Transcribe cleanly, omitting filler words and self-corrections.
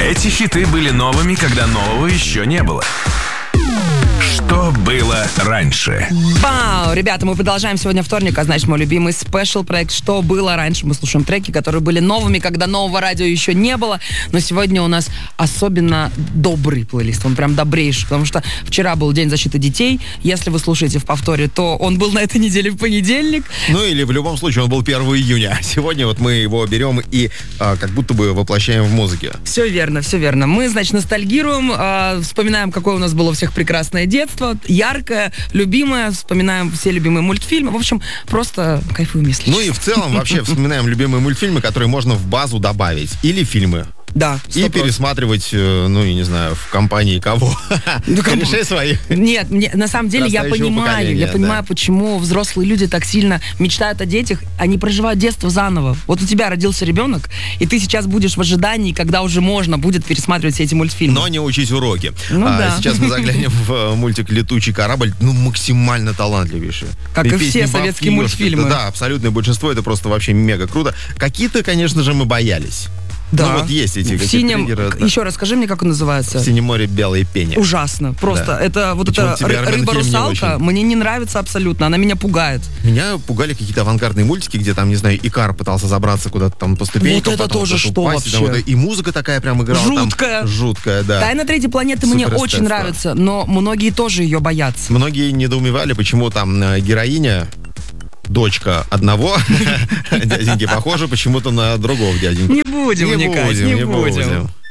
Эти хиты были новыми, когда нового еще не было. Что было раньше? Вау, ребята, мы продолжаем сегодня вторник, а значит, мой любимый спешл-проект «Что было раньше». Мы слушаем треки, которые были новыми, когда нового радио еще не было. Но сегодня у нас особенно добрый плейлист, он прям добрейший, потому что вчера был День защиты детей. Если вы слушаете в повторе, то он был на этой неделе в понедельник. Ну или в любом случае он был 1 июня. Сегодня вот мы его берем и как будто бы воплощаем в музыке. Все верно, все верно. Мы, значит, ностальгируем, вспоминаем, какое у нас было у всех прекрасное детство, яркое, любимое, вспоминаем все любимые мультфильмы. В общем, просто кайфуем, если Ну и в целом вообще вспоминаем любимые мультфильмы, которые можно в базу добавить. Или фильмы. Да. И пересматривать, ну, я не знаю, в компании кого? Корешей своих. Нет, на самом деле я понимаю, почему взрослые люди так сильно мечтают о детях, они проживают детство заново. Вот у тебя родился ребенок, и ты сейчас будешь в ожидании, когда уже можно будет пересматривать все эти мультфильмы. Но не учить уроки. Да. Сейчас мы заглянем в мультик «Летучий корабль», ну, максимально талантливейший. Как и все советские мультфильмы. Да, абсолютное большинство, это просто вообще мега круто. Какие-то, конечно же, мы боялись. Да. Ну вот есть эти в синем, триггеры. еще раз скажи мне, как он называется. В «Синем море белые пени». Ужасно. Просто Да. это вот Причем эта тебя рыба-русалка мне не нравится абсолютно. Она меня пугает. Меня пугали какие-то авангардные мультики, где там, не знаю, Икар пытался забраться куда-то там по ступенькам. Вот это тоже что упасть, вообще? там, и музыка такая прям играла. Жуткая. Там, жуткая, да. «Тайна третьей планеты» мне Супер очень эстетство. нравится, но многие тоже ее боятся. Многие недоумевали, почему там героиня, дочка одного дяденьки, похожа почему-то на другого дяденьку. Не будем вникать, не будем.